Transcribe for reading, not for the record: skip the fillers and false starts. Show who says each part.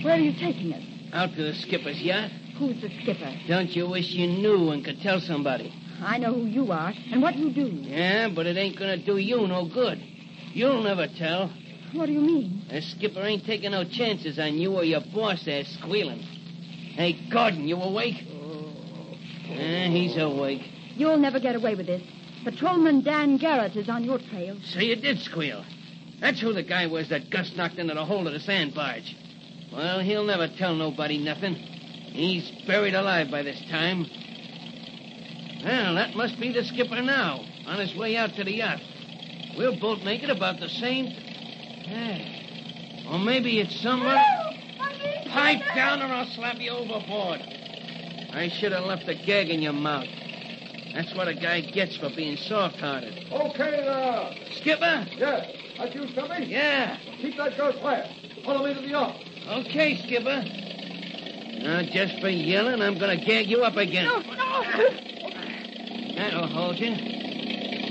Speaker 1: Where are you taking us?
Speaker 2: Out to the skipper's yacht.
Speaker 1: Who's the skipper?
Speaker 2: Don't you wish you knew and could tell somebody?
Speaker 1: I know who you are and what you do.
Speaker 2: Yeah, but it ain't gonna do you no good. You'll never tell.
Speaker 1: What do you mean?
Speaker 2: The skipper ain't taking no chances on you or your boss there squealing. Hey, Gordon, you awake? He's awake.
Speaker 1: You'll never get away with this. Patrolman Dan Garrett is on your trail.
Speaker 2: So you did squeal. That's who the guy was that Gus knocked into the hold of the sand barge. Well, he'll never tell nobody nothing. He's buried alive by this time. Well, that must be the skipper now, on his way out to the yacht. We'll both make it about the same... Or maybe it's somebody... Pipe down or I'll slap you overboard. I should have left a gag in your mouth. That's what a guy gets for being soft-hearted.
Speaker 3: Okay, there.
Speaker 2: Skipper?
Speaker 3: Yes. That's you, Stumpy?
Speaker 2: Yeah.
Speaker 3: Keep that girl quiet. Follow me to the yacht.
Speaker 2: Okay, Skipper. Now, just for yelling, I'm going to gag you up again.
Speaker 1: No.
Speaker 2: That'll hold you.